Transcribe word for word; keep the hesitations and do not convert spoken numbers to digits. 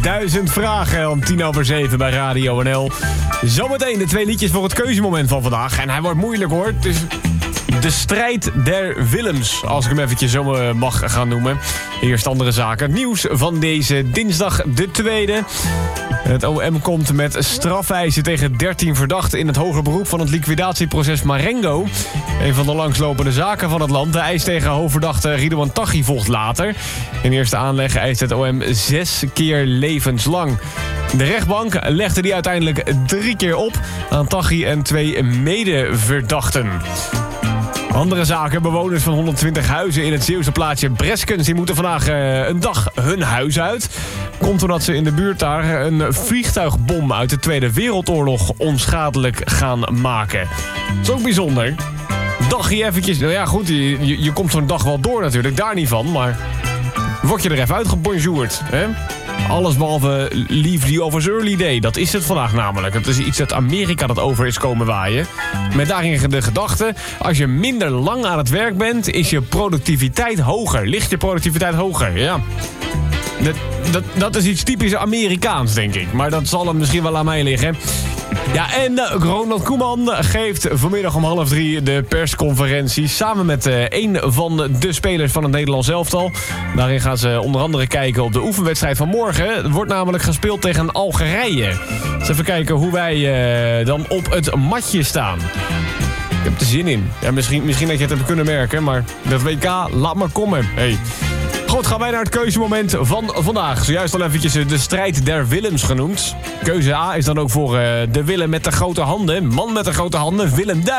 Duizend vragen om tien over zeven bij Radio N L. Zometeen de twee liedjes voor het keuzemoment van vandaag. En hij wordt moeilijk hoor. Het is de strijd der Willems, als ik hem eventjes zo mag gaan noemen. Eerst andere zaken. Nieuws van deze dinsdag de tweede. Het O M komt met strafeisen tegen dertien verdachten in het hoger beroep van het liquidatieproces Marengo. Een van de langslopende zaken van het land. De eis tegen hoofdverdachte Ridouan Taghi volgt later. In eerste aanleg eist het O M zes keer levenslang. De rechtbank legde die uiteindelijk drie keer op aan Taghi en twee medeverdachten. Andere zaken. Bewoners van honderdtwintig huizen in het Zeeuwse plaatsje Breskens die moeten vandaag uh, een dag hun huis uit. Komt omdat ze in de buurt daar een vliegtuigbom uit de Tweede Wereldoorlog onschadelijk gaan maken. Dat is ook bijzonder. Dagje eventjes. Nou ja, goed, je, je, je komt zo'n dag wel door natuurlijk, daar niet van, maar word je er even uitgebonjourd, hè? Alles behalve Leave the Office Early Day. Dat is het vandaag namelijk. Het is iets dat Amerika dat over is komen waaien. Met daarin de gedachte, als je minder lang aan het werk bent, is je productiviteit hoger. Ligt je productiviteit hoger, ja. Dat, dat, dat is iets typisch Amerikaans, denk ik. Maar dat zal hem misschien wel aan mij liggen. Ja, en uh, Ronald Koeman geeft vanmiddag om half drie de persconferentie samen met uh, een van de spelers van het Nederlands elftal. Daarin gaan ze onder andere kijken op de oefenwedstrijd van morgen. Het wordt namelijk gespeeld tegen Algerije. Dus even kijken hoe wij uh, dan op het matje staan. Ik heb er zin in. Ja, misschien, misschien dat je het hebt kunnen merken, maar dat W K, laat maar komen. Hey. Goed, gaan wij naar het keuzemoment van vandaag. Zojuist al eventjes de strijd der Willems genoemd. Keuze A is dan ook voor uh, de Willem met de grote handen. Man met de grote handen, Willem Duis.